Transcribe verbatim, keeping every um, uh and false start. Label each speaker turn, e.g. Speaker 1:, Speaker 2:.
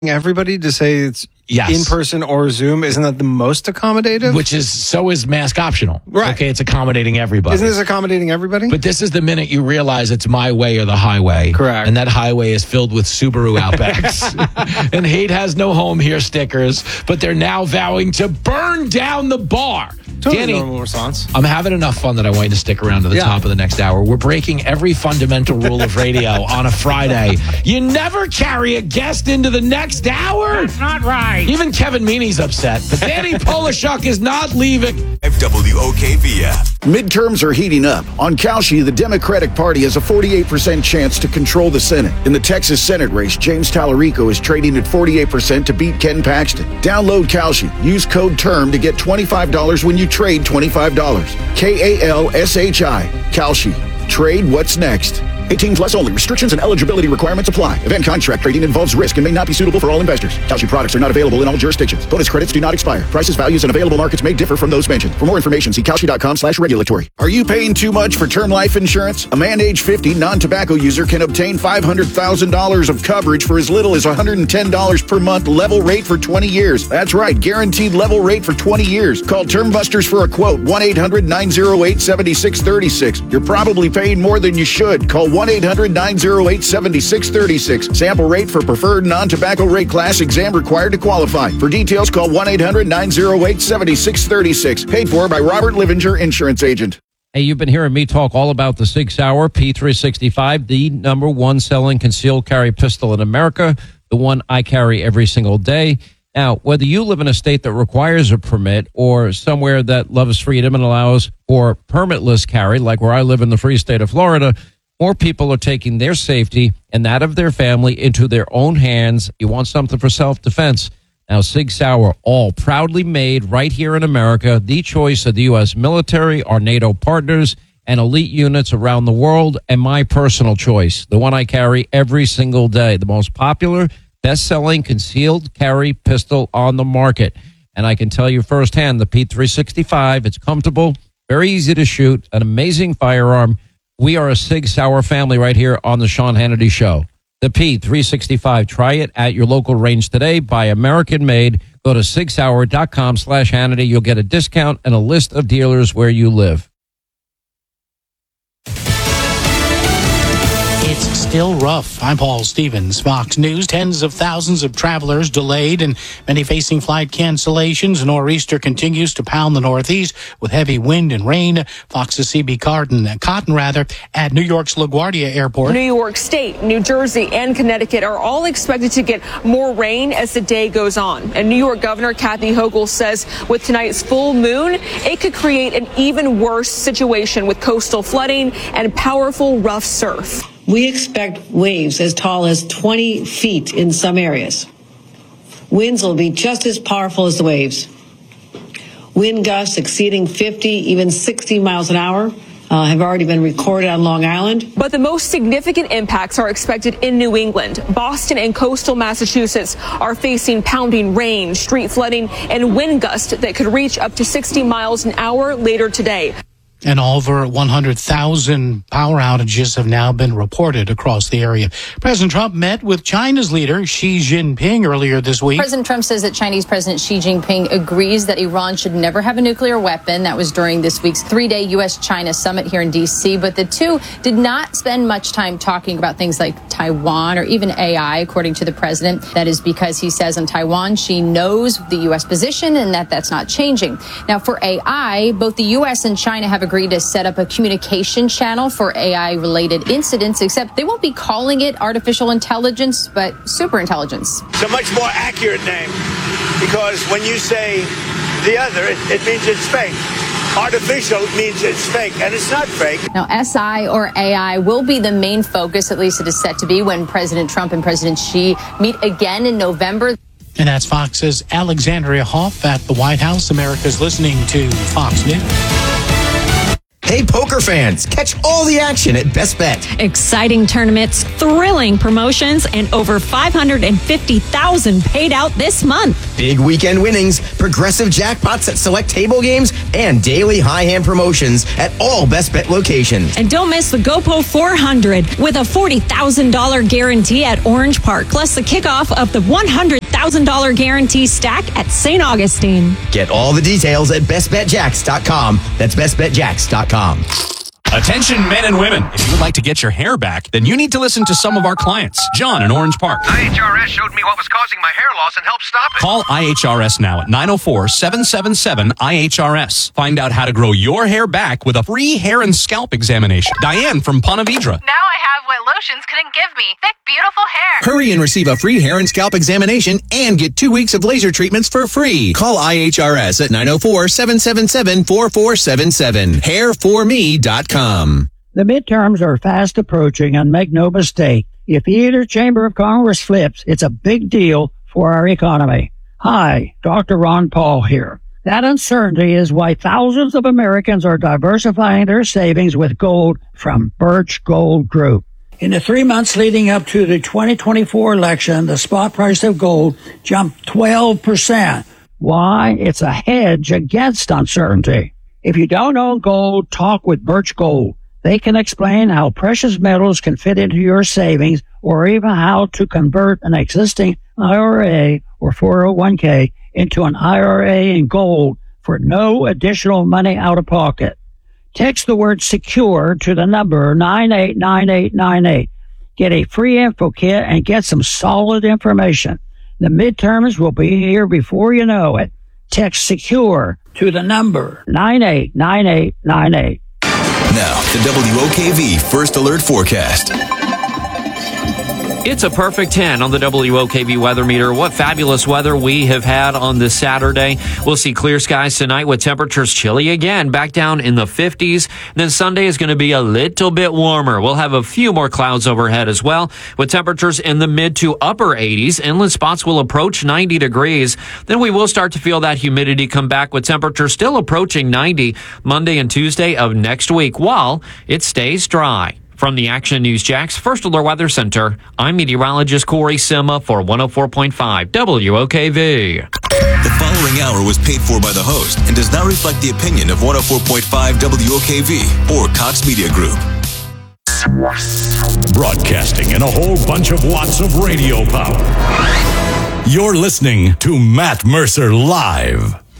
Speaker 1: everybody to say it's
Speaker 2: yes.
Speaker 1: in person or Zoom, isn't that the most accommodative?
Speaker 2: Which is, so is mask optional.
Speaker 1: Right.
Speaker 2: Okay, it's accommodating everybody.
Speaker 1: Isn't this accommodating everybody?
Speaker 2: But this is the minute you realize it's my way or the highway.
Speaker 1: Correct.
Speaker 2: And that highway is filled with Subaru Outbacks. And Hate Has No Home Here stickers, but they're now vowing to burn down the bar.
Speaker 1: Totally
Speaker 2: Danny,
Speaker 1: normal response.
Speaker 2: I'm having enough fun that I want you to stick around to the
Speaker 1: yeah.
Speaker 2: top of the next hour. We're breaking every fundamental rule of radio on a Friday. You never carry a guest into the next hour.
Speaker 3: That's not right.
Speaker 2: Even Kevin Meaney's upset. But Danny Polishuk is not leaving.
Speaker 4: W O K V F.
Speaker 5: Midterms are heating up. On Kalshi, the Democratic Party has a forty-eight percent chance to control the Senate. In the Texas Senate race, James Tallarico is trading at forty-eight percent to beat Ken Paxton. Download Kalshi. Use code TERM to get twenty-five dollars when you trade twenty-five dollars. K A L S H I. Kalshi. Trade what's next. eighteen plus only. Restrictions and eligibility requirements apply. Event contract trading involves risk and may not be suitable for all investors. Kalshi products are not available in all jurisdictions. Bonus credits do not expire. Prices, values, and available markets may differ from those mentioned. For more information, see Kalshi.com slash regulatory. Are you paying too much for term life insurance? A man age fifty, non-tobacco user can obtain five hundred thousand dollars of coverage for as little as one hundred ten dollars per month, level rate for twenty years. That's right, guaranteed level rate for twenty years. Call Term Busters for a quote, one eight hundred nine oh eight seven six three six. You're probably paying more than you should. Call one eight hundred nine oh eight seven six three six. Sample rate for preferred non-tobacco rate class. Exam required to qualify. For details, call one eight hundred nine oh eight seven six three six. Paid for by Robert Livinger, insurance agent.
Speaker 6: Hey, you've been hearing me talk all about the Sig Sauer P three sixty-five, the number one selling concealed carry pistol in America, the one I carry every single day. Now, whether you live in a state that requires a permit or somewhere that loves freedom and allows for permitless carry, like where I live in the free state of Florida, more people are taking their safety and that of their family into their own hands. You want something for self-defense. Now, Sig Sauer, all proudly made right here in America, the choice of the U S military, our NATO partners, and elite units around the world, and my personal choice, the one I carry every single day, the most popular, best-selling concealed carry pistol on the market. And I can tell you firsthand, the P three sixty-five, it's comfortable, very easy to shoot, an amazing firearm. We are a Sig Sauer family right here on the Sean Hannity Show. The P three sixty-five. Try it at your local range today. Buy American made. Go to sig sauer dot com slash Hannity. You'll get a discount and a list of dealers where you live.
Speaker 3: It's still rough. I'm Paul Stevens, Fox News. Tens of thousands of travelers delayed and many facing flight cancellations. A nor'easter continues to pound the Northeast with heavy wind and rain. Fox's C B Cotton, Cotton rather, at New York's LaGuardia Airport.
Speaker 7: New York State, New Jersey, and Connecticut are all expected to get more rain as the day goes on. And New York Governor Kathy Hochul says with tonight's full moon, it could create an even worse situation with coastal flooding and powerful rough surf.
Speaker 8: We expect waves as tall as twenty feet in some areas. Winds will be just as powerful as the waves. Wind gusts exceeding fifty, even sixty miles an hour uh, have already been recorded on Long Island.
Speaker 7: But the most significant impacts are expected in New England. Boston and coastal Massachusetts are facing pounding rain, street flooding, and wind gusts that could reach up to sixty miles an hour later today.
Speaker 3: And over one hundred thousand power outages have now been reported across the area. President Trump met with China's leader, Xi Jinping, earlier this week.
Speaker 9: President Trump says that Chinese President Xi Jinping agrees that Iran should never have a nuclear weapon. That was during this week's three-day U S China summit here in D C. But the two did not spend much time talking about things like Taiwan or even A I, according to the president. That is because he says on Taiwan, Xi knows the U S position and that that's not changing. Now, for A I, both the U S and China have agreed to set up a communication channel for A I-related incidents, except they won't be calling it artificial intelligence, but superintelligence.
Speaker 10: It's a much more accurate name because when you say the other, it, it means it's fake. Artificial means it's fake, and it's not fake.
Speaker 9: Now, S I or A I will be the main focus, at least it is set to be, when President Trump and President Xi meet again in November.
Speaker 3: And that's Fox's Alexandria Hoff at the White House. America's listening to Fox News.
Speaker 11: Hey, poker fans, catch all the action at Best Bet.
Speaker 12: Exciting tournaments, thrilling promotions, and over five hundred fifty thousand dollars paid out this month.
Speaker 11: Big weekend winnings, progressive jackpots at select table games, and daily high hand promotions at all Best Bet locations.
Speaker 12: And don't miss the GoPro four hundred with a forty thousand dollars guarantee at Orange Park, plus the kickoff of the one hundred thousand dollars guarantee stack at Saint Augustine.
Speaker 11: Get all the details at best bet jacks dot com. That's best bet jacks dot com.
Speaker 13: Attention men and women. If you would like to get your hair back, then you need to listen to some of our clients. John in Orange Park.
Speaker 14: I H R S showed me what was causing my hair loss and helped stop it.
Speaker 13: Call I H R S now at nine oh four, seven seven seven, I H R S. Find out how to grow your hair back with a free hair and scalp examination. Diane from Ponte Vedra.
Speaker 15: Now I have what lotions couldn't give me. Thick, beautiful hair.
Speaker 16: Hurry and receive a free hair and scalp examination and get two weeks of laser treatments for free. Call I H R S at nine oh four, seven seven seven, four four seven seven. hair for me dot com.
Speaker 17: The midterms are fast approaching, and make no mistake, if either chamber of Congress flips, it's a big deal for our economy. Hi, Doctor Ron Paul here. That uncertainty is why thousands of Americans are diversifying their savings with gold from Birch Gold Group. In the three months leading up to the twenty twenty-four election, the spot price of gold jumped twelve percent. Why? It's a hedge against uncertainty. If you don't own gold, talk with Birch Gold. They can explain how precious metals can fit into your savings, or even how to convert an existing I R A or four oh one k into an I R A in gold for no additional money out of pocket. Text the word SECURE to the number nine eight nine eight nine eight. Get a free info kit and get some solid information. The midterms will be here before you know it. Text SECURE to the number nine eight nine eight nine eight.
Speaker 4: Now, the W O K V First Alert Forecast.
Speaker 18: It's a perfect ten on the W O K V weather meter. What fabulous weather we have had on this Saturday. We'll see clear skies tonight with temperatures chilly again, back down in the fifties. And then Sunday is going to be a little bit warmer. We'll have a few more clouds overhead as well, with temperatures in the mid to upper eighties. Inland spots will approach ninety degrees. Then we will start to feel that humidity come back, with temperatures still approaching ninety Monday and Tuesday of next week, while it stays dry. From the Action News Jax First Alert Weather Center, I'm meteorologist Corey Sima for one oh four point five W O K V.
Speaker 4: The following hour was paid for by the host and does not reflect the opinion of one oh four point five W O K V or Cox Media Group.
Speaker 19: Broadcasting in a whole bunch of watts of radio power. You're listening to Matt Mercer Live.